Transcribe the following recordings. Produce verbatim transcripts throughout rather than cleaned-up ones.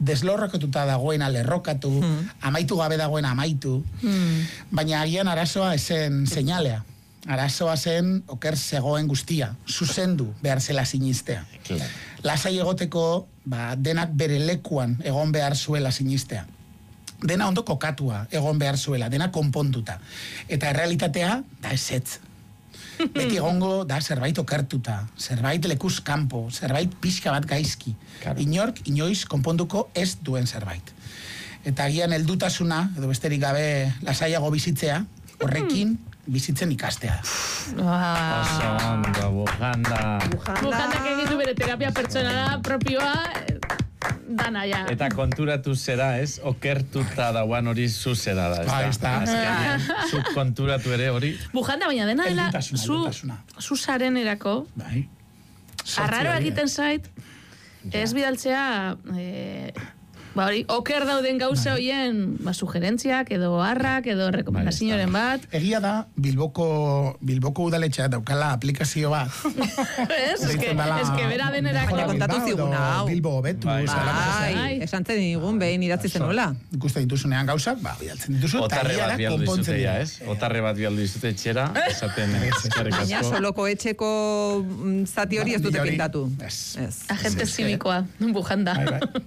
deslorroketuta dagoena lerrokatu, mm. amaitu gabe dagoena amaitu, mm. baina agian arazoa esen seinalea. Arazoa zen oker zegoen guztia, zuzendu behar zela sinistea. Claro. Lasai egoteko, ba, denak bere lekuan egon behar zuela sinistea. Dena ondo kokatua egon behar zuela, dena konpontuta. Eta errealitatea, da ezetz. Beti egongo da zerbait okertuta, zerbait lekuz kanpo, zerbait pixka bat gaizki. Claro. Inork, inoiz, konponduko ez duen zerbait. Eta agian heldutasuna, edo besterik gabe lasaiago bizitzea, horrekin, bizitzen ikastea. Oso ondo, Bujanda. Bujandak egitu bere terapia pertsonala propioa, dana ja. Eta konturatu zera, ez? Okertuta dauan hori zu zera da, ez da? Ah, ez da. Azkenean, zu konturatu ere hori. Bujanda, baina dena dela, zu zaren erako, arraro egiten zait, ez bidaltzea, ba hori, oker dauden gauza horien, ba, sugerentziak, edo harrak, edo rekomendazioaren bat. Egia da, Bilboko, Bilboko udaletxea daukala aplikazio bat. Ez, ez que bera denerako. Baina kontatu ziguna, hau. Bilbo hobetu. Bai, esan zen digun, behin idatzi zenula. Ikusten dituzunean gauzak, ba, bidaltzen dituzu, eta egia da, konpontzen dira. Otarre bat bialdu izute etxera, esaten eskerrik asko. Baina soloko etxeko zati hori ez dute pintatu. Agente zimikoa, Bujanda.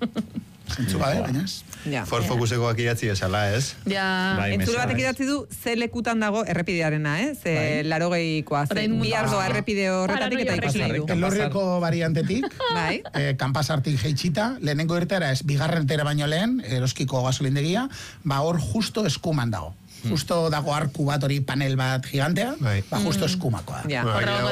Zentzu bade, bainaz. Ford Focusekoak idatzi esala, ez? Ja. Entzule batek idatzi du, ze lekutan dago errepidearena, eh? Ze larogeikoa, ze bi ardoa errepide horretatik eta ikusi nahi du. Elorrioko variantetik, kanpasartik jeitxita, lehenengo irtera ez, bigarren irtera baino lehen, eroskiko gasolindegia, ba hor justo eskuman dago. Justo dago arku bat hori panel bat gigantea, ba justo eskumakoa. Ja.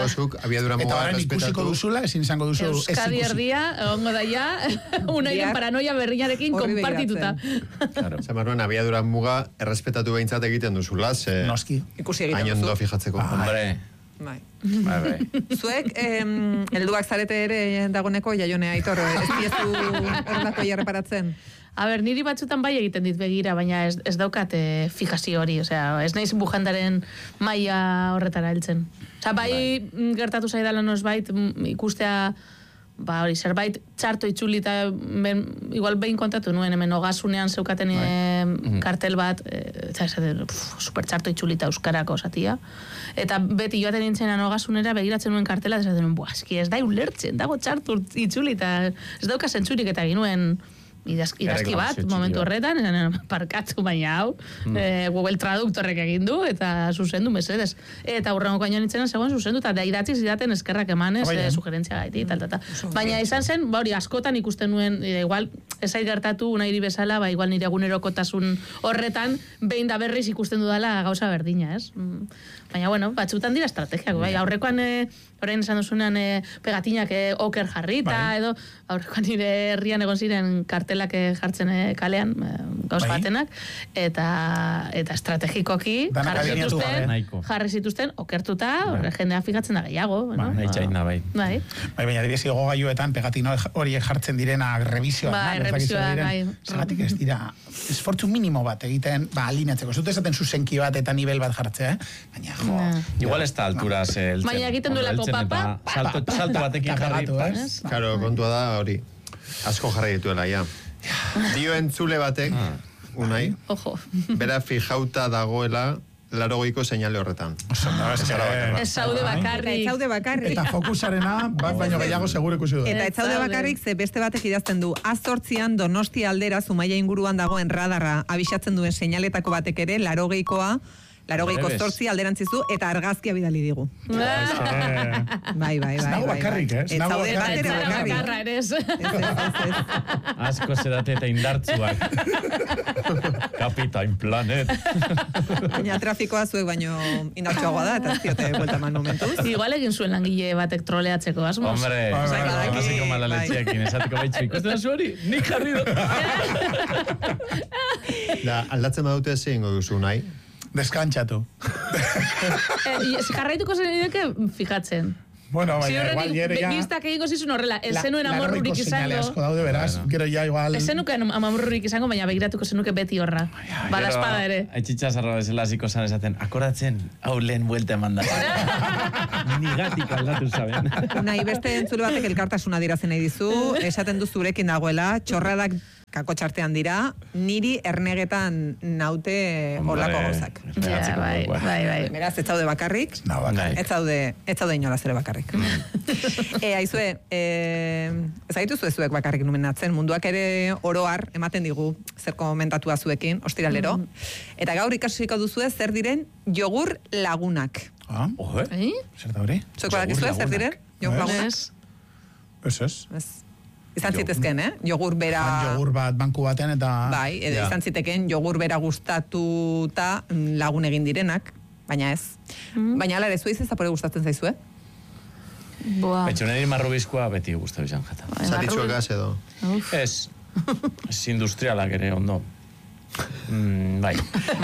Eta horren ikusiko duzula, ezin izango duzu ez ikusi. Euskadi erdia, egongo daia, unairen paranoia berriarekin konpartituta. Zamarruen, abiadura muga errespetatu behintzat egiten duzula, ze... Noski. Ikusi egiten duzu. Ainondo fijatzeko. Hombre. Bai. Bai, bai. Zuek, helduak zarete ere dagoneko, Jaione Aitor, ez diezu horrelako jarreparatzen? A ber, niri batzutan bai egiten dit begira, baina ez, ez daukat e, fijazio hori, osea, ez naiz Bujandaren maila horretara heltzen. Osea, bai, bai. gertatu zaidala nosbait ikustea, ba hori, zerbait txarto itzuli eta ben, igual behin kontatu nuen, hemen ogasunean zeukaten bai. e, kartel bat, e, eta super txarto itzuli eta euskarako zatia. Eta beti joaten nintzenan ogasunera begiratzen nuen kartela, eta zaten nuen, buah, eski ez da ulertzen, dago txarto itzuli eta ez dauka zentzurik eta ginuen idazki bat, momentu horretan, parkatu baina hau, mm. e, Google Traduktorrek egin du, eta zuzendu mesedez. Eta hurrengo kaino nintzen zegoen zuzendu, eta idatziz idaten eskerrak emanez, e, sugerentzia gaiti, tal, tal, tal. Baina izan zen, ba hori, askotan ikusten nuen, e, igual, ezai gertatu, nahi bezala, ba igual nire egunerokotasun horretan, behin da berriz ikusten dudala gauza berdina, ez? Baina, bueno, batzutan dira estrategiak, bai, aurrekoan, e, orain esan duzunean, e, pegatinak e, oker jarrita, bai. Edo, aurrekoan nire herrian egon ziren kartelak jartzen e, kalean, e, gauz bai. Batenak, eta, eta estrategikoki jarri zituzten, jarri zituzten, okertuta, bai. Jendea fijatzen da gehiago. Ba, nahi txaina, bai. Bai, bai baina dibezi gogaiuetan pegatino horiek jartzen direna revisioa. Bai, revisioa, bai. Zagatik ez dira, esfortzu minimo bat egiten, ba, alineatzeko. Zut esaten zuzenki bat eta nivel bat jartzea, eh? Baina, jo... Igual ez da alturaz heltzen. Baina egiten duelako papa, salto, salto batekin jarri. Claro, kontua da hori. Asko jarri dituela, ja. Dio entzule batek, unai, bera fijauta dagoela larogeiko seinale horretan. Ez zaude bakarrik. Ez zaude bakarrik. Eta fokusarena, bat baino gehiago seguro ikusi du. Eta ez zaude bakarrik, ze beste batek idazten du. Azortzian Donostia aldera Zumaia inguruan dagoen radarra abisatzen duen seinaletako batek ere, larogeikoa, larogeiko zortzi alderantzizu, eta argazkia bidali digu. Bai, bai, bai. Ez nago bakarrik, eh? Ez zaude bakarra eres. Asko zedate eta indartzuak. Kapitain Planet. Baina trafikoa zuek baino indartsuagoa da, eta ziote buelta man momentuz. Igual egin zuen langile batek troleatzeko, asmoz. Hombre, hasiko malaletxeakin, esatiko baitzu, ikusten da zuari, nik jarri dut. Aldatzen badute zein duzu nahi? Deskantxatu. Jarraituko zen ideke fijatzen. Bueno, baina igual jere ya... Gistak egingo zizun horrela, ez zenuen amorrurik izango. La asko daude, beraz, gero ya igual... Ez zenuke amorrurik izango, baina begiratuko zenuke beti horra. Bala espada ere. Aitxitxa zarra bezala ziko zan esaten, akoratzen, hau lehen buelta emandatzen. Nigatik aldatu zaben. Nahi beste entzule batek elkartasuna dirazen nahi dizu, esaten du zurekin dagoela, txorradak kakotxartean dira, niri ernegetan naute olako gauzak. Ja, bai, bai, bai. Beraz, ez zaude bakarrik, No, bakarrik. ez zaude, ez zaude inolaz ere bakarrik. e, aizue, e, ez agitu zuezuek bakarrik numenatzen, munduak ere oroar ematen digu zer komentatua zuekin, ostiralero. Eta gaur ikasiko duzue zer diren jogur lagunak. Ah, Oje. Eh? zer da hori? Zuek badakizue zer diren? Jogur lagunak? Ez. Ez ez. Ez. Izan zitezken, eh? Jogur bera... Han jogur bat banku baten eta... Bai, edo Ja. izan ziteken jogur bera gustatuta lagun egin direnak, baina ez. Baina ala ere, zuiz ez zapore gustatzen zaizue? Boa. Betxoneri marrobizkoa beti guztu izan jata. Zatitxuekaz edo. Ez, ez industrialak ere ondo. Mm, bai,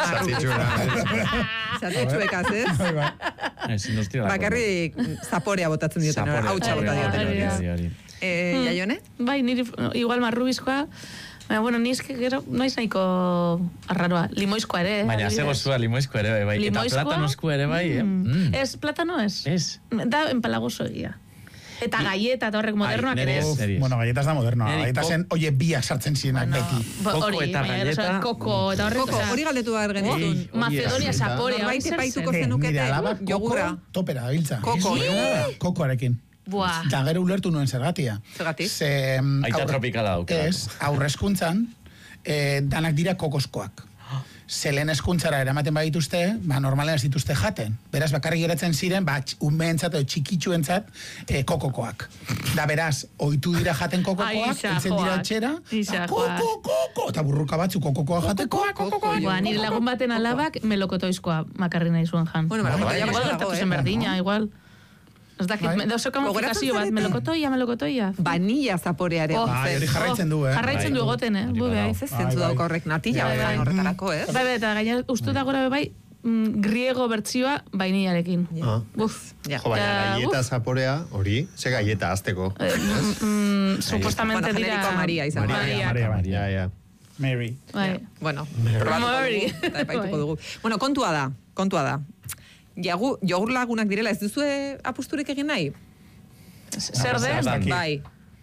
Zatitxuekaz, ez? Bai, bai. ez industrialak ondo. Bakarrik zaporea botatzen dioten, Zapore, hautsa bota hori, dioten. hori, hori. hori, hori. Eh, Jaione? Bai, niri igual marrubizkoa, baina, bueno, ni eske gero noiz nahiko arraroa. Limoizkoa ere, eh? Baina ze gozua limoizko ere bai, bai. Eta Limoizkoa? platanosko ere bai, eh? Mm. Ez, platano ez. Ez. Da empalagoso egia. Eta galleta eta horrek modernoak nire ere ez. ez. Series. Bueno, galletas da modernoa. Neri, Galletas ko- en, oie, biak sartzen zirenak beti. Ba, Koko hori, eta baina, galleta. esan, Koko eta horrek, Koko, osea, hori galdetu behar genizun. Ei, Macedonia hori, zaporea. Norbait hori zer epaituko zen? Eh, zenukete nire alabak koko jogurra. topera dabiltza. Koko, Ih, jogurra. Kokoarekin. Buah. Eta gero ulertu nuen zergatia. Zergatik? Ze, mm, Aita aurre- tropikala daukelako. Ez, aurrezkuntzan, eh, danak dira kokoskoak. Ze lehen eskuntzara eramaten badituzte, ba, normalen ez dituzte jaten. Beraz, bakarrik geratzen ziren, ba, tx- umeentzat edo txikitsuentzat eh, kokokoak. Da, beraz, ohitu dira jaten kokokoak, Ai, isa, heltzen dira joak. etxera, Isa, ba, joak. koko, koko, eta burruka batzu kokokoa jateko. Boa, nire lagun baten alabak melokotoizkoa makarri nahi zuen jan. Bueno, melokotoia Igual beste gertatu dago, zen eh? berdina, igual. Ez dakit, Bai. me- da oso Gogoratzen kamuflikazio bat, zarete? melokotoia, melokotoia. Vanilla zaporeare. Oh. Bai, hori jarraitzen du, eh? Jarraitzen du Bai. egoten, eh? Hori Bu, bai. badao. Ez ez zentzu Bai, dauka bai. horrek natilla Bai, bai. horretarako, ez? Bai, bai, eta gaina ustu da gora bai, mm, griego bertsioa bainiarekin. Ah. Buf. Ja. Jo, baina Ja, galleta uf. zaporea, hori, ze galleta azteko. Eh, mm, mm, Supuestamente Bueno, dira... generiko Maria izan. Maria. Maria, bai. Ja, ja. Mary. Bai. Bueno, probatuko Mori. dugu, eta epaituko Bai. dugu. Bueno, kontua da, kontua da. Jagu, jogur lagunak direla, ez duzue apusturik egin nahi? Zer de? Zer da? Bai.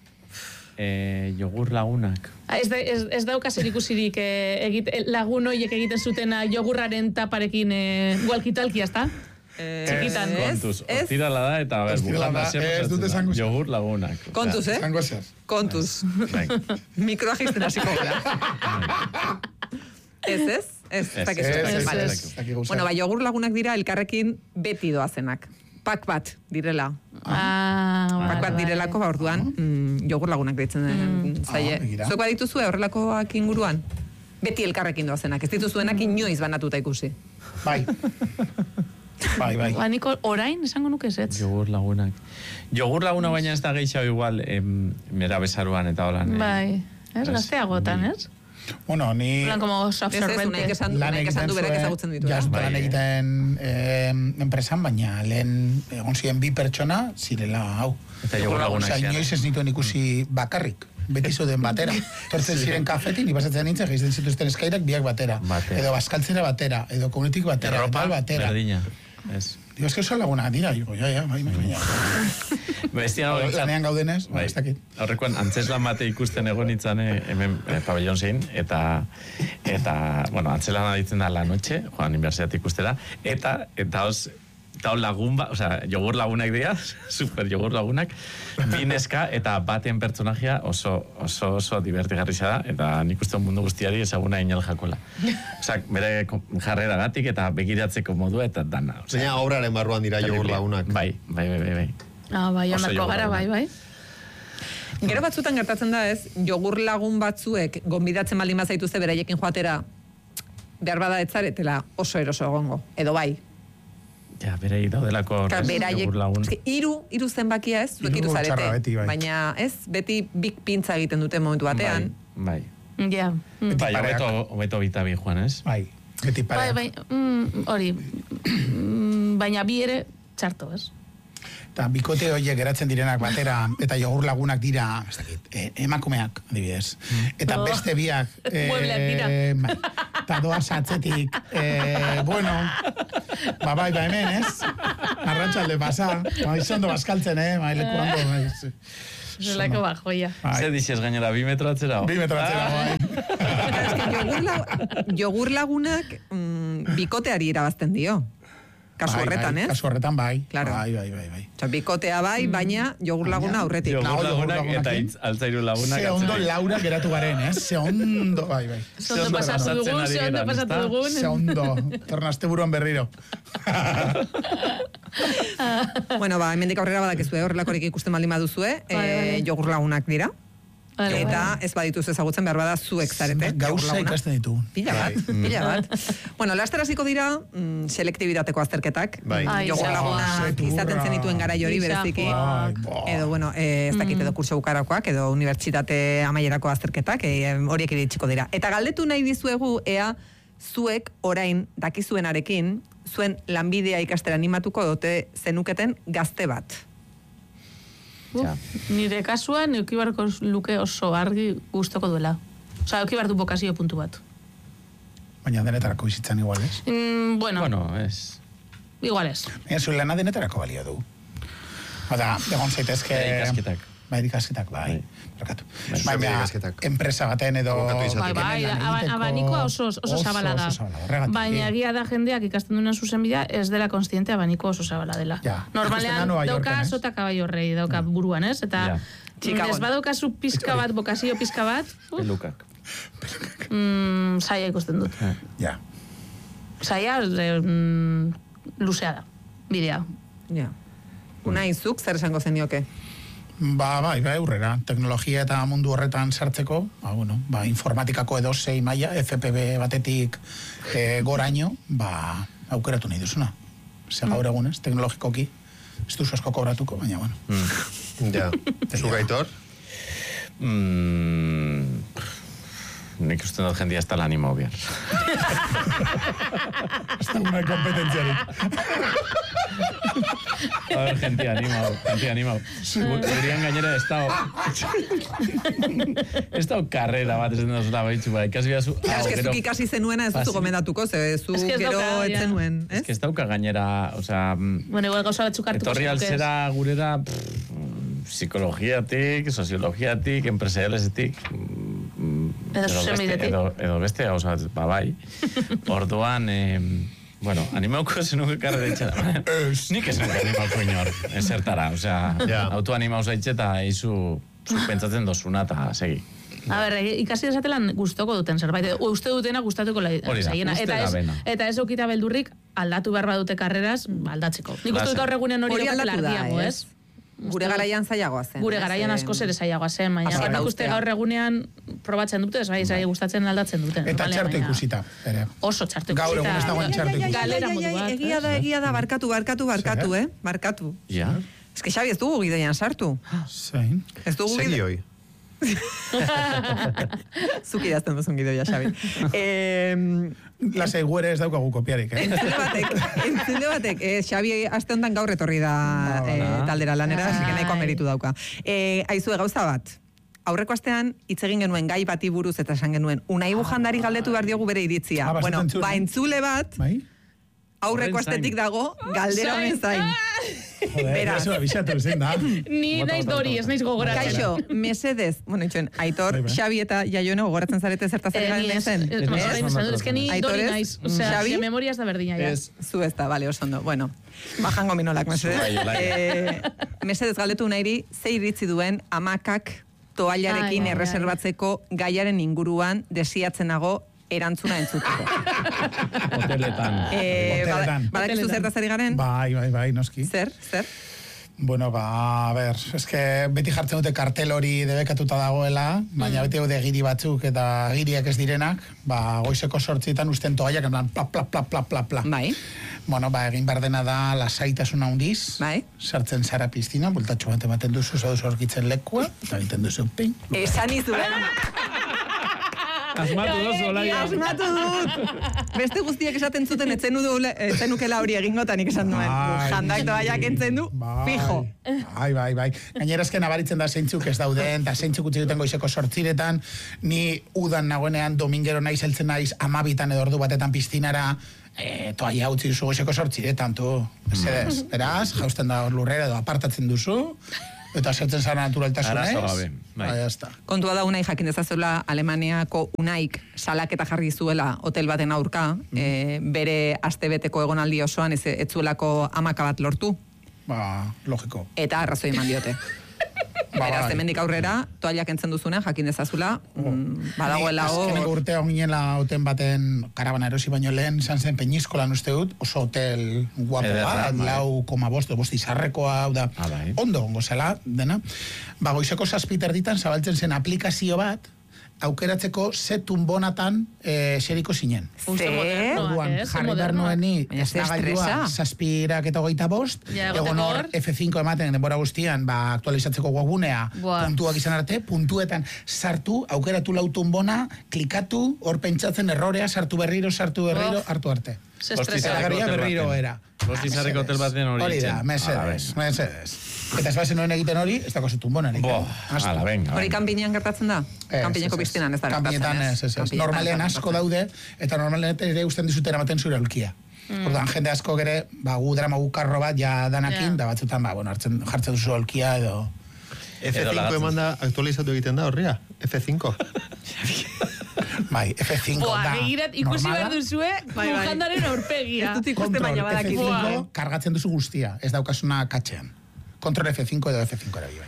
Eh, jogur lagunak. Ah, Ez, da, ez, ez dauka zer ikusirik eh, egit, lagun horiek egiten zutena jogurraren taparekin eh, walkitalkia, ezta? Eh, Txikitan. ez, Kontuz, ez, ostirala da, eta ber, Ostirala bujanda da, zer ez pasatzen dut da. esango zer. Jogur lagunak. kontuz, eh? Zango zer. Kontuz. Bai. Mikroa jisten hasiko gara. Ez, ez? Ez, ez Ez, dakizu. Ez, ez, Vale. ez. ez dakigu zer. Bueno, bai, jogur lagunak dira elkarrekin beti doazenak. Pak bat direla. Ah, Pak bat bai. direlako, ba, orduan, mm, jogur lagunak deitzen mm. zaie. Ah, begira. Zuek badituzue horrelakoak inguruan? Beti elkarrekin doazenak. Ez dituzuenak inoiz banatuta ikusi. Bai. Bai, bai. Ba, niko orain esango nuke ez ez. Jogur lagunak. Jogur laguna baina ez da gehiago igual em, mera besaruan eta holan. eh, Bai. Ez, ez, gazteagotan, ni- ez? Bueno, ni... Plan, como Ez ez, absorbente. unaik esan, lan unaik esan egiten du berek zuen, ezagutzen ditu. jazz Bai. lan egiten eh, enpresan, baina lehen egon ziren bi pertsona, zirela hau. Eta jogur lagunak Osea, ziren. inoiz ez nituen ikusi bakarrik. Beti zoden batera. Tortzen ziren kafetin, ibasatzen nintzen, geizten zituzten eskairak biak batera. Batera. Edo baskaltzera batera, edo komunetik batera, Erropa, tal batera. berdina. Ez. Digo, es que oso lagunak dira, digo, ja, ja, bai, bai, bai. Bestia hau Lanean gaudenez, ba, Bai, ez dakit. aurrekoan antzeslan bate ikusten egon nintzen eh, hemen eh, pabellon zein, eta, eta, bueno, antzeslan aditzen da la noche, joan universitat ikustera, eta, eta os, eta os lagun ba, osea, jogur lagunak dira, super jogur lagunak, bineska eta baten pertsonajea oso, oso, oso divertigarri da, eta nik uste mundu guztiari ezaguna inel jakola. Osea, bere jarrera gatik eta begiratzeko modua eta dana. Osea, Zeina obraren barruan dira jogur terrible. lagunak. Bai, bai, bai, bai. bai. Ah, bai, Oso ondarko gara, bai, jogur bai. Gero batzutan gertatzen da ez, jogur lagun batzuek gonbidatzen baldin bazaituzte beraiekin joatera, behar bada ez zaretela oso eroso egongo, edo bai. Ja, berei daudelako Ka, horrez, beraiek, jogur lagun. eske, hiru, hiru zenbakia ez, zuek Hiru hiru zarete. txarra beti, bai. Baina ez, beti big pintza egiten dute momentu batean. Bai, bai. Ja. Mm. Bai, pareak. hobeto, hobeto bita bi, Juan, ez? Bai, beti Bai, pareak. bai, mm, hori. Mm, baina bi ere txarto, ez? Eta bikote horiek geratzen direnak batera, eta jogur lagunak dira, ez dakit, eh, emakumeak, adibidez. Eta Oh. beste biak... Muebleak dira. bai, eta doaz atzetik, eh, bueno, ba bai, ba hemen, ez? Arratxalde pasa, ba, izondo bazkaltzen, eh? Ba, leku hando, ez. Zelako bajoia. Zer dixez gainera, bi metro atzera? Bi metro atzera, bai. Jogur, la, jogur lagunak mm, bikoteari irabazten dio. Kasu bai, horretan, bai, ez? Kasu horretan, bai. Claro. Bai, bai, bai, bai. Osa, bikotea bai, baina jogur laguna aurretik. Jogur lagunak eta itz, altzairu lagunak. Ze ondo Laura geratu garen, eh? Ze ondo, bai, bai. Ze ondo pasatu dugun, ze ondo pasatu dugun. Ze ondo, tornaste buruan berriro. Bueno, ba, hemendik aurrera badakizue, horrelakorik ikusten baldin baduzue, Bai, bai. eh, jogur lagunak dira. Vale, Eta vale. ez badituz ezagutzen behar bada zuek zarete. Gauza ikasten ditu. Pila bat, pila bat. Bueno, laster hasiko dira mm, selektibitateko azterketak. Bai. Ai, Jogur zagoa. lagunak Zeturra. izaten zenituen garai hori bereziki. Bai, Edo, bueno, eh, ez dakit edo kurso bukarakoak, edo unibertsitate amaierako azterketak, eh, horiek iritsiko dira. Eta galdetu nahi dizuegu, ea, zuek orain dakizuenarekin, zuen lanbidea ikastera animatuko dote zenuketen gazte bat. Uf, nire kasuan, eukibarko luke oso argi gustoko duela. Osa, eukibartu bokazio puntu bat. Baina denetarako bizitzan igual, ez? Mm, bueno, Bueno, ez... igual ez. Baina zuen lana denetarako balio du. Bada, egon zaitezke... Bai, ikasketak. Bai, ikasketak, bai. Bai. Barkatu. Bai, Baina, ikasketak. enpresa baten edo... Abokatu izateko. Bai, bai, Hemen lan aba- egiteko- abanikoa oso, oso zabala da. Oso zabala, horregatik. Baina egia da jendeak ikasten duen zuzenbidea ez dela konstiente abaniko oso zabala dela. Ja. Ikusten Normalean da Nueva dauka Yorken, ez? sota kabaiorrei, dauka buruan, ez? Eta Ja. Chicagon. ez badaukazu pizka bat, bokazio pizka bat, uf, Pelukak. mm, saia ikusten dut. Ja. Saia eh, mm, luzea da, bidea. Ja. Unai, zuk zer esango zenioke? Ba, bai, bai, aurrera. Teknologia eta mundu horretan sartzeko, ba, bueno, ba, informatikako edo sei maila, F P B batetik e, goraino, ba, aukeratu nahi duzuna. Ze gaur egunez, teknologikoki, ez duzu asko kobratuko, baina, bueno. Ja. Zuk Aitor? Mm, nik uste dut jendia ez da lan animo behar. Ez da una kompetentziarik. A ver, gente animau, gente animau. Gurian gainera ez dago... Ez dago karrera bat, ez da zula baitzu, ba, ikasi behar zu... Ja, eske zuk ikasi zenuena ez duzu Fácil. gomendatuko, ze zu Es que ez gero dauka, ja. etzenuen, Ez ez? que ez dauka gainera, osea... mm, Bueno, igual gauza batzuk hartuko Etorri zenuke ez. alzera gurera pff, psikologiatik, soziologiatik, empresarialesetik, mm, Edo beste- zuzenbidetik. edo, edo beste gauza bat, ba bai. Orduan, eh, bueno, animauko zenuke karrera itxera. Nik ez nuke animauko inor, esertara, osea, Ja. autoanimau zaitxe eta eizu zuk pentsatzen dozuna eta segi. A ber, ikasi desatelan gustoko duten zerbait, edo uste dutena gustatuko lai- Hori da, zaiena. uste Eta da ez, bena. eta ez okita beldurrik aldatu behar badute karreraz, aldatzeko. Nik uste dut Lasai. gaur egunen hori Hori daukate aldatu da, lardiago, ez? ez? Gure garaian zailagoa zen. Gure ez? garaian asko zer zailagoa zen, baina Azkena nik uste ustea. gaur egunean probatzen dute, ez bai, zai gustatzen aldatzen duten. Eta normalean, txarto baina ikusita, ere. Oso txarto Gaur ikusita. egun ez dagoen txarto ikusita. Galera Ai, ai, modu ai, bat. Egia da, egia da, barkatu, barkatu, barkatu, Zer? eh? Barkatu. Ja? Ez que Xabi ez dugu gidoian sartu. Zein. Ez dugu Segi gide... hoi. Zuk idazten duzun gidoia, Xabi. Eh, Lasai guere ez daukagu kopiarik, eh? Entzule batek, entzule batek, eh, Xabi aste honetan gaur etorri da Ba, eh, bada. taldera lanera, Ai. así que nahiko meritu dauka. Eh, aizue gauza bat, aurreko astean hitz egin genuen gai bati buruz eta esan genuen, Unai Bujandari galdetu behar diogu bere iritzia. Ah, bueno, bastatzen zuen. ba entzule bat, Bai? aurreko Horren zain. astetik dago, galdera honen zain. Joder, Beraz. eso abisatu zein da. Ni Bota, naiz bota, dori, bota. ez naiz gogoratzen. Kaixo, mesedez, bueno, itxuen, Aitor, Bai, bai. Xabi eta Jaione gogoratzen zarete zertaz ari Eh, garen ni ez, zen? ez, Ez, orain ez, esan dut, ez que ni Aitor dori ez? naiz. Osea, Xabi? si memoria ez da berdina, ja. Ez. Zu ez da, bale, oso ondo. Bueno, bajango minolak, mesedez. Bai, bai. Eh, mesedez galdetu nahiri, ze iritzi duen amakak toallarekin Ai, ai, ai. erreserbatzeko gaiaren inguruan desiatzenago erantzuna entzuteko. Hoteletan. Eh, bada- Hoteletan. Badakizu Hoteletan. zertaz ari garen? Bai, bai, bai, noski. Zer, zer? Bueno, ba, a ber, eske beti jartzen dute kartel hori debekatuta dagoela, baina beti daude giri batzuk eta giriak ez direnak, ba, goizeko sortzitan usten toaiak, en plan, pla, pla, pla, pla, pla, pla. Bai, Bueno, ba, egin behar dena da lasaitasuna handiz, bai. sartzen zara piztina, bultatxo bat ematen duzu, zaduzu aurkitzen lekua, eta egiten duzu, ping. Esan izuen. Asmatu dozu, Olaia. Asmatu dut! Beste guztiak esaten zuten etzen zenukela hori egingo, eta nik esan nuen. Bai. Jandak toaiak entzen du, Bai. fijo. Bai, bai, bai. Gainera esken nabaritzen da zeintzuk ez dauden, eta zeintzuk utzi duten goizeko sortziretan, ni udan nagoenean domingero naiz heltzen naiz amabitan edo ordu batetan piztinara, e, toaia utzi duzu goizeko sortziretan, tu. Mesedez, beraz, jausten da hor lurrera edo apartatzen duzu, Eta sartzen zara naturaltasunez. Arazo gabe, bai. Bai, jazta. Kontua da Unai jakin dezazula Alemaniako Unaik salaketa jarri zuela hotel baten aurka, Mm. eh, bere astebeteko egonaldi osoan ez ez zuelako hamaka bat lortu. Ba, logiko. Eta arrazoi eman diote. Ba, Beraz, bai. hemendik aurrera, toallak entzen duzunean, jakin dezazula, mm, badagoela Ni azkeneko hor... urtea onginela hoten baten karabana erosi baino lehen, izan zen Peñiskolan uste dut, oso hotel guapo Ederra, bat, bai. lau koma bost, bost izarrekoa, hau da, Ah, bai. ondo ongo zela, dena. Ba, goizeko zazpiter ditan, zabaltzen zen aplikazio bat, aukeratzeko ze tunbonatan e, xeriko zinen. Uste Ze? modernoa, Orduan, eh? Ze jarri behar modernoa. nueni, Baina ze esnagailua, estresa. zazpirak eta hogeita bost, Ja, egoteko egon hor hor. F cinco ematen denbora guztian, ba, aktualizatzeko webgunea, Buah. puntuak izan arte, puntuetan sartu, aukeratu lautun bona, klikatu, hor pentsatzen errorea, sartu berriro, sartu berriro, Of. hartu arte. Ze Bost estresa. izarreko Eta hotel berriro baten. era. Bost Ah, izarreko hotel mesedez. baten hori Hori da, itzen. mesedez, Ala, mesedez. Eta ez bazen noen egiten hori, ez dako zutun bonarik. Bo, Astu. ala, venga. Hori venga. kanpinean gertatzen da? Ez, Kanpineko ez, ez. piztinan ez da gertatzen, Kanpinetan ez, ez, ez. Kanpinetan Normalean ez da asko gertatzen. daude, eta normalean ere usten dizuten ematen zure aulkia. Orduan, jende asko gere, ba, gu drama gu karro bat, ja danakin, Ja. da batzutan, ba, bueno, hartzen, jartzen duzu aulkia edo... F Edo cinco lagatzen. eman da aktualizatu egiten da horria. F cinco. Bai, F cinco Boa, da. begirat, ikusi normala. behar duzue, Bai, bai. bujandaren aurpegia. Ez dut ikuste Kontrol, baina F badakit. cinco Buah. kargatzen duzu guztia, ez daukasuna katxean. Kontrol F cinco edo F cinco erabi.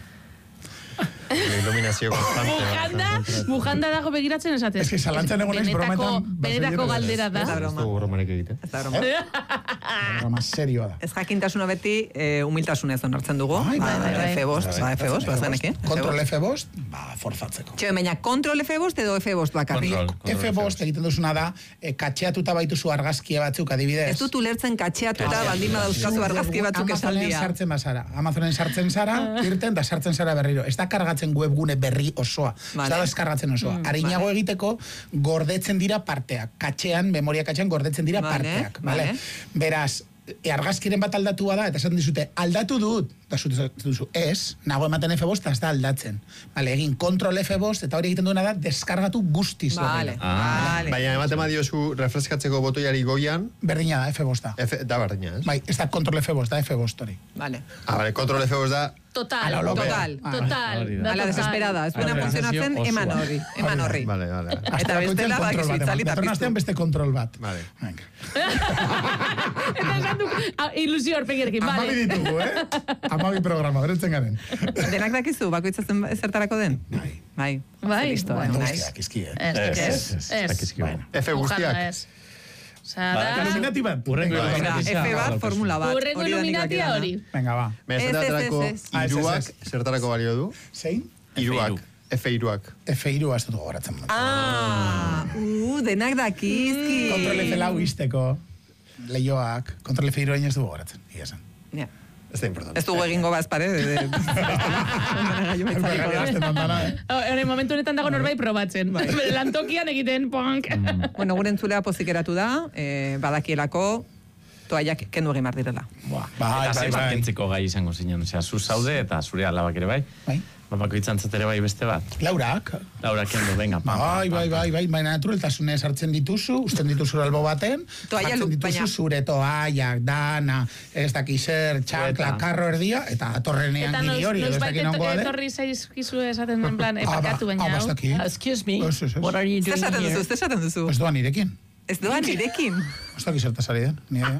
Iluminazio konstante. Bujanda, bujanda dago begiratzen esaten. Ez que zalantzan egon naiz Benetako- brometan, Benetako bazen galdera Ez da da. Ez broma. dugu bromarik egiten. Ez da broma. Programa serioa da. Ez jakintasuna beti eh, humiltasunez onartzen dugu. Bai, Ba, bai, bai. F bost, ba, F bost, bazeneke. Kontrol F bost, ba, forzatzeko. Txeo, baina kontrol F bost edo F bost bakarrik? Kontrol. F bost egiten duzuna da, e, katxeatuta baituzu argazkia batzuk adibidez. Ez dut ulertzen katxeatuta Katxeatu. baldin badauzkazu argazki batzuk Amazonen esaldia. sartzen bazara. Amazonen sartzen zara, irten da sartzen zara berriro. Ez da kargatzen webgune berri osoa. Vale. Ez da deskargatzen osoa. Mm, Arinago egiteko gordetzen dira parteak. Katxean, memoria katxean gordetzen dira Vale, parteak. vale. Vale? Beraz, e, argazkiren bat aldatua da, eta esaten dizute, aldatu dut, eta zute duzu, ez, nago ematen F bost, ez da aldatzen. Vale, egin kontrol F bost, eta hori egiten duena da, deskargatu guztiz. Vale, berriro. Ah. vale. Baina ematen badiozu refreskatzeko botoiari goian, Berdina da, F bost da. F, da berdina, ez? Bai, ez da kontrol F bost, da F bost hori. Vale. Ah, vale, kontrol F bost da... Total, A la loca. total, Ah, total. hori da. da A la total. desesperada, ez duena Vale, funtzionatzen, organisazio eman osoa. horri, eman horri. Vale, vale. vale. Eta bestela, kontrol bakizu bat, itzali eta datorren piztu. astean beste kontrol bat. Vale. Venga. Eta esan du, ah, ilusio horpegirekin, Amabi vale. ditugu, eh? Amabi programa, beretzen garen. Denak dakizu, bakoitzatzen zertarako den? Bai. Bai. Bai, Listo, bueno. eh, Hostia, nice. dakizki, eh? Ez, Ez, ez, ez, ez. dakizkigu. Bueno. F guztiak. Bujanda, ez. Osea, Ba, da... Illuminati bat. Urrengo Venga, Venga, Illuminati F bat, daukazu. formula bat. Urrengo Hori da nik Illuminatia dakidana. hori. Venga, ba. Baina Ez, ez ez, aterako ez, ez. Ah, ez, ez, iruak, ez. zertarako balio du? Zein? Iruak. F iruak. F hiru ez dut gogoratzen. Ah, uh, denak dakizki. Kontrol F lau izteko. Leioak. Kontrol F hiru ez du gogoratzen. Ia esan. Ja. Ez da importante. Ez dugu egingo bazpare. De, de, Hore, momentu honetan dago norbait probatzen. Bere lantokian egiten, ponk. bueno, gure entzulea pozik eratu da, eh, badakielako toaiak kendu egin behar direla. Buah. Bai, eta bai, zenbat bai. kentzeko gai izango zinen. Osea, zu zaude eta zure alabak ere bai. Bai. Mamako itzantzat ere bai beste bat. Laurak. Laura, kendo, venga. pam, Bai, pam, bai, pam, bai, bai, baina naturaltasunez hartzen dituzu, usten dituzu albo baten, Toalla hartzen lu- dituzu baina- zure toaiak, dana, ez daki zer, txankla, Eta. karro erdia, eta atorrenean Eta giri hori, edo ez noizbait daki nongo da. etorri zaizkizu esaten en plan, Ah, ba, epakatu baina ah, ba, ez hau. daki. Excuse me, Ez, ez, ez. what are you Zer doing esaten here? duzu, zer esaten duzu? Ez doan nirekin. Ez doa nirekin. Ez daki zertaz ari den, nire.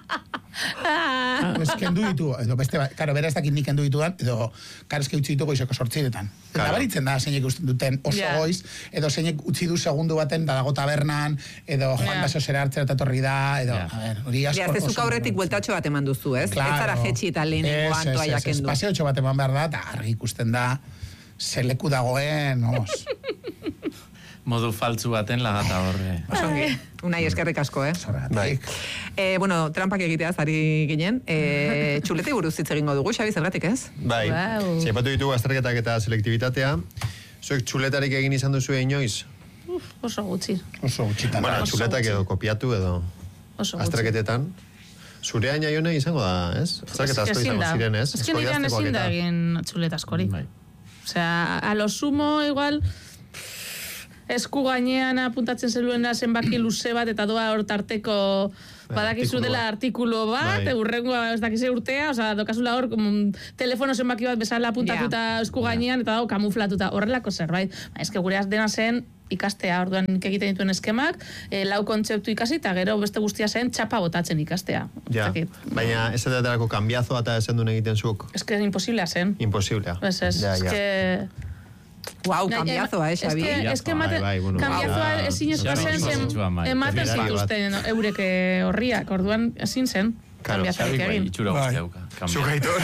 Ez kendu ditu, edo beste, ba- karo, bera ez dakit nik kendu ditudan, edo karezke utzi ditu goizeko sortziretan. Eta baritzen da, zeinek usten duten oso Ja. goiz, edo zeinek utzi du segundu baten, da dago tabernan, edo joan Ja. da zera hartzera eta torri da, edo, Ja. a ber, hori asko. Ja, ez oso zuk aurretik garrantzitsua. bueltatxo bat eman duzu, ez? Claro. Ez zara jetxi eta lehenengoan Ez, ez, toaiak ez, ez, kendu. Paseotxo bat eman behar da, eta argi ikusten da, zeleku dagoen, vamos. Modu faltzu baten lagata horre. Osongi. Unai eskerrik asko, eh? Zorregatik. Eh, bueno, trampak egitea zari ginen. Eh, txuletei buruz hitz egingo dugu, Xabi, zergatik ez? Bai. Wow. Zaipatu ditugu azterketak eta selektibitatea. Zuek txuletarik egin izan duzu inoiz? Uf, oso gutxi. Oso gutxitan. Bueno, oso txuletak gutxi. edo kopiatu edo Oso gutxi. azterketetan. Zurea jaione izango da, ez? Azterketa asko Ezin izango da. ziren, ez? Ez que Asko nirean idaztekoak ezin da eta- egin txulet askori. Bai. Osea, a lo sumo igual esku gainean apuntatzen zeluena zenbaki luze bat eta doa hor tarteko Badakizu dela artikulo bat, urrengoa ez dakize urtea, oza, dokazula hor, telefono zenbaki bat bezala apuntatuta esku gainean, eta dago kamuflatuta, horrelako zerbait. Ez que gure dena zen ikastea, orduan nik egiten dituen eskemak, e, lau kontzeptu ikasi, eta gero beste guztia zen txapa botatzen ikastea. Ja, baina ez edaterako kambiazoa eta esan duen egiten zuk? Ez que imposiblea zen. Imposiblea. Ez ez, ja, ez ja. que... Guau, kambiazoa, eh, Xabi? Ez que kambiazoa ezin ezkoa zen, ematen zituzten eureke horriak, orduan ezin zen. Kambiazoa egin. Itxura guzti dauka. Zugaitor.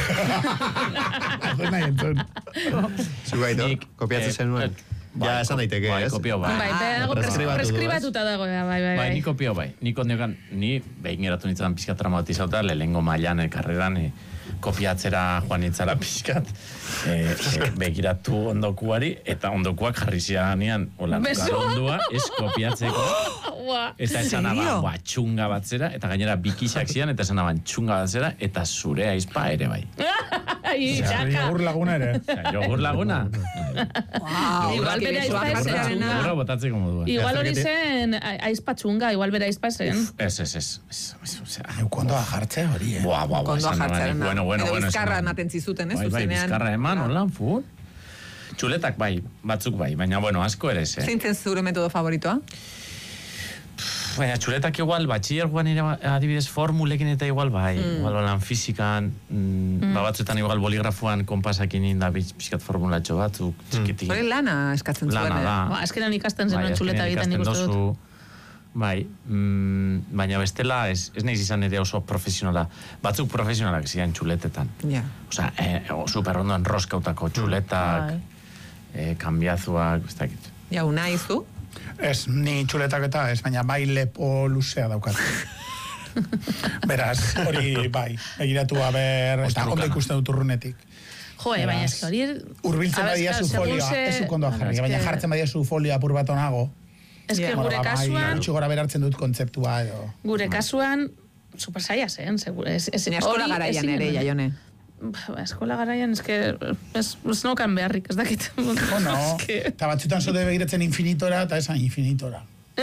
Zugaitor, kopiatzen zenuen. Ja, esan daiteke, ez? Kopio bai. Bai, dago preskribatuta dago, bai, bai, bai. Bai, ni kopio bai. Ni kondeokan, ni behin geratu nintzen pizkat traumatizauta, lehengo mailan karreran, kopiatzera joan nintzara pizkat, begiratu ondokuari, eta ondokuak jarri zianean, hola, ondua, ez kopiatzeko, eta esan aban, txunga batzera, eta gainera bikisak zian, eta esan aban txunga batzera, eta zure aizpa ere bai. Jogur laguna ere. Jogur laguna. Igual bere aizpa esen. Igual hori zen aizpa txunga, igual bere aizpa esen. Ez, ez, ez. Kondoa jartze hori, eh? Boa, boa, boa. Kondoa jartzen. Bueno, bueno, edo bueno. bizkarra ematen zizuten, ez? Bai, bai, bizkarra eman, holan, fu. Txuletak bai, batzuk bai, baina, bueno, asko ere, ze. Zeintzen zure metodo favoritoa? Baina, txuletak igual, batxillergoan ere adibidez formulekin eta igual, bai, mm. igual holan fizikan, mm, mm. batzuetan igual boligrafoan konpasakin inda pixkat formulatxo batzuk, txikitik. Hori lana eskatzen zuen, lana da. Ba, eskenan ikasten zenuen txuleta egiten nik uste dut. Bai, mm, baina bestela ez, ez nahiz izan ere oso profesionala. Batzuk profesionalak ziren txuletetan. Ja. Osa, eh, super ondo enroskautako txuletak, mm. eh, kambiazuak, ez dakit. Ja, unai zu? Ez, ni txuletak eta ez, baina bai lepo luzea daukat. Beraz, hori bai, egiratu haber, eta ondo ikusten dut urrunetik. Joe, baina ez hori... Urbiltzen badia zu folioa, ez zu kondoa jarri, baina jartzen badia zu folioa apur bat onago. Ez que gure kasuan... Txugora berartzen dut kontzeptua, edo... Gure kasuan, super saia zen, segure. Eskola garaian ere, Jaione. Eskola garaian, ez que... Ez nokan beharrik, ez dakit. Bueno, eta batzutan zote begiratzen infinitora, eta esan infinitora.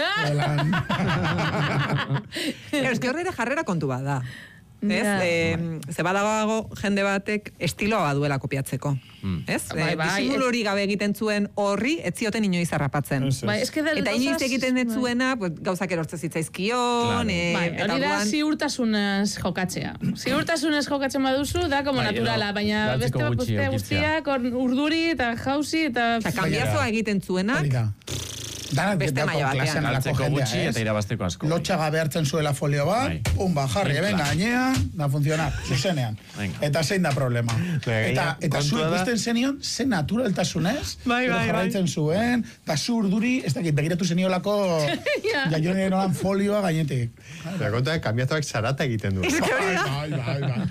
Ez que horrera jarrera kontu bada. Ez? E, ze badago jende batek estiloa baduela kopiatzeko. Mm. Ez? Bai, bai, disimulu hori gabe egiten zuen horri, ez zioten inoiz harrapatzen. Bai, ez que eta inoiz egiten ez zuena, pues, gauzak erortze zitzaizkion. Claro. E, bai, hori da ziurtasunez jokatzea. Ziurtasunez jokatzen baduzu, da como bai, naturala, baina beste guztia guztiak urduri eta jauzi eta... Eta kambiazoa egiten zuenak... Danak beste maila batean. Galtzeko gutxi eta irabazteko asko. Lotxa gabe hartzen zuela folio bat, pumba, jarri, venga, gainean, da funtzionak, zuzenean. Eta zein da problema. Eta, eta zu ikusten zenion, ze naturaltasunez, jarraitzen zuen, eta zu urduri, ez dakit, begiratu zeniolako Jaioneren olan folioa gainetik. Eta konta, kambiazoak zarata egiten du. Bai, bai, bai, bai.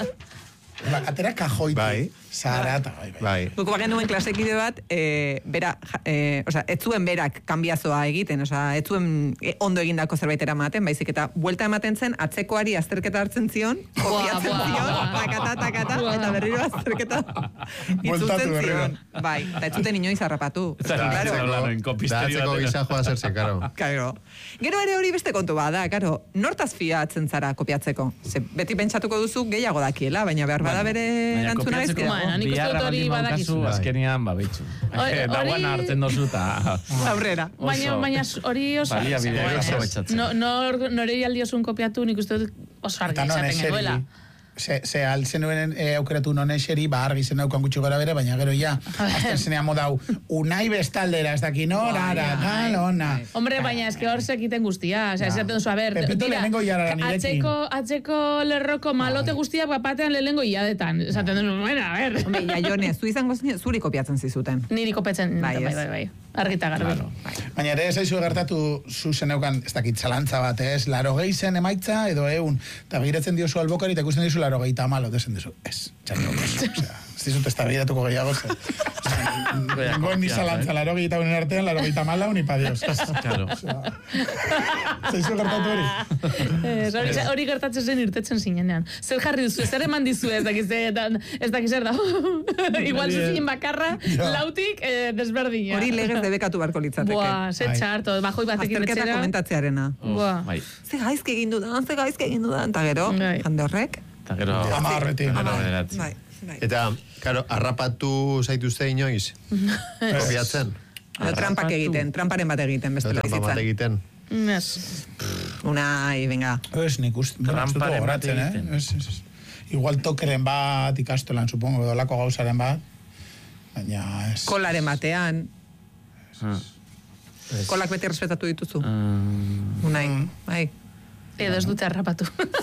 Atera kajoiti, bai. Zarata, bai, bai. Buko bagen duen klasekide bat, e, bera, e, oza, ez zuen berak kambiazoa egiten, oza, ez zuen ondo egindako zerbait eramaten, baizik eta buelta ematen zen, atzekoari azterketa hartzen zion, kopiatzen zion, takata, takata, eta berriro azterketa itzultzen zion. Bai, eta ez zuten inoiz harrapatu. Da, atzeko gisa joa zerze, karo. Karo. Gero ere hori beste kontu bada, karo, nortaz fiatzen zara kopiatzeko? Ze, beti pentsatuko duzu gehiago dakiela, baina behar bada bere erantzuna gaizkera. Nik uste dut hori badakizu. Azkenian, ba, bitxu. Dauan hartzen dozu eta... Aurrera. Baina hori oso... Balia bidea oso betxatzen. Norei aldiosun kopiatu nik uste dut oso argi esaten genuela. Ze altzen nuen aukeratu nonexeri, ba argi zen daukan gutxi gara bere, baina gero ja, azten zenean modau, unai bestaldera, ez daki nora, tal, ona. Hombre, baina ez que hor sekiten guztia, ez esaten duzu, a ber, tira, atzeko lerroko malote guztia, bapatean lehengo iadetan, esaten duzu, bueno, a ber. Hombre, Jaione, zu izango zuri kopiatzen zizuten. Niri kopiatzen, bai, bai, bai, argita garbi. Baina ere, ez aizu gertatu zu zeneukan, ez dakit, zalantza bat, ez, laro gehi zen emaitza, edo eun, eta begiratzen diozu albokari, eta ikusten diozu laro gehi tamalo, dezen dizu, ez, txarri ez dizut ez da behiratuko gehiago zen. Nengo nizalantza, laro gita unen artean, laro gita mala, unipa dios. Claro. Zaizu gertatu hori? Hori gertatzen zen irtetzen zinenean. Zer jarri duzu, zer eman dizu ez dakiz, ez dakiz er da. Igual zuzien bakarra, lautik desberdina. Hori legez debekatu barko litzateke. Buah, ze txarto, bajoi batekin etxera. Azterketa komentatzearena. Buah. Ze gaizke egin dudan, ze gaizke egin dudan. Eta gero, jande horrek. Eta gero... Ama horretik. Bai. Eta, karo, harrapatu zaituzte inoiz? Kopiatzen? Trampak egiten, tramparen bat egiten, bestela Trampa bat bizitzan. egiten. Ez. Unai, venga. Ez, nik uste, Tramparen bat goratzen, egiten. eh? Ez, ez, ez. Igual tokeren bat, ikastolan, supongo, edo lako gauzaren bat. Baina, ez... Kolaren batean. Kolak beti respetatu dituzu. Unai, bai. Edo ez dute harrapatu.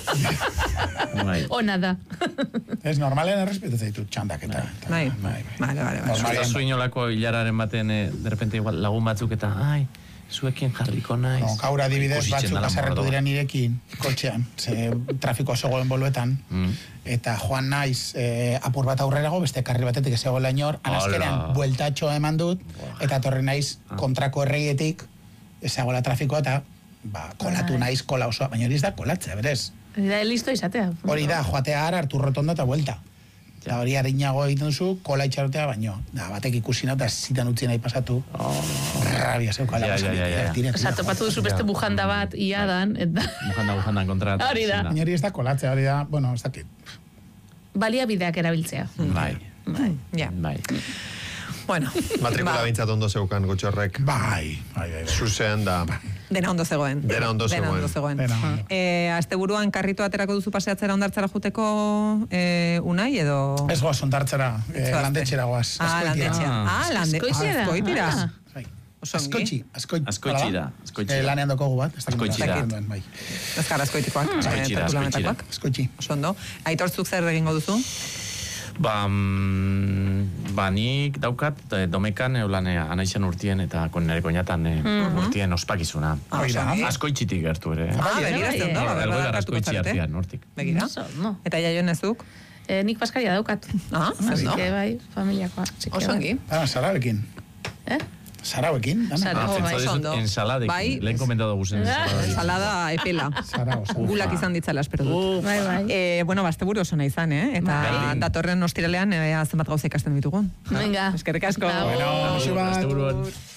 Ona da. Ez, normalean errespetatzen ditut txandak eta... Bai, bale, bale, bale. Eta zuinolako hilararen baten, eh, de repente igual lagun batzuk eta, ai, zuekin jarriko naiz. No, gaur adibidez Ikusitzen batzuk dela azarretu mordoa. dira nirekin, kotxean, ze trafiko zegoen boluetan, eta joan naiz eh, apur bat aurrerago, beste karri batetik ez zegoela inor, anazkenean bueltatxoa eman dut, eta torri naiz kontrako erreietik, ez zegoela trafikoa, eta ba, kolatu naiz kola osoa, baina hori ez da kolatzea, berez. Hori da, listo izatea. Hori da, joatea ara, hartu rotonda eta buelta. Eta hori harinago egiten duzu, kola itxarotea baino. Da, batek ikusi nau, eta zitan utzi nahi pasatu. Rabia zeukala. Ja, ja, ja, ja. Osa, topatu duzu beste bujanda bat iadan, eta... Bujanda, bujandan kontra. Hori da. Baina hori ez da kolatzea, hori da, bueno, ez dakit. Baliabideak erabiltzea. Bai. Ja. Bai. Bueno. Matrikula bintzat ondo zeukan gotxorrek. Bai, bai, bai. Zuzean da. Dena ondo zegoen. Dena ondo Dena zegoen. ondo zegoen. Dena ondo. Eh, asteburuan karrito aterako duzu paseatzera ondartzara juteko eh, Unai edo... Ez goaz, ondartzera, eh, Zoazte. landetxera goaz. Ah, landetxera. Ah, lande... Azkoitira. Azkoitira. Ah. Bai. Oso ongi. Askoitxi, askoitxi. Askoitxira, askoitxira. Eh, lanean dokogu bat. ez dakit nola Askoitxira. esaten duen, bai. Azkar azkoitikoak. eh, Azkoitxira, tertulamentakoak. Askoitxi. Oso ondo. Aitortzuk zer egingo duzu? Ba, mm, ba, nik daukat, eh, domekan eulan eh, anaizen urtien eta kon nire koñatan eh, urtien ospakizuna. Ah, oso ongi. Askoitxitik gertu ere. eh. Ah, begira, ez ondo. Elgoibar Elgoibar askoitxi artean, nortik. Begira. Oso, no. Eta jaionezuk? Eh, nik paskaria daukat. Ah, Así ondo. que bai, familiakoa. Así que Oso bai. ongi. Ah, Sarauekin. Eh? Sarauekin, dana. Sarau. Ah, Oh, bai, pentsatu oso ondo. dizut ensaladekin. Bai. Lehen komentatu guzen ensaladekin. Ensalada epela. Sarau, sarau. Gulak izan ditzala, espero dut. Bai, bai. Eh, bueno, basteburu oso nahi izan, eh? Eta Bai. datorren ostiralean ea zenbat gauza ikasten ditugun. Venga. Eskerrik asko. Agur. Bueno, musu bat. Asteburuan.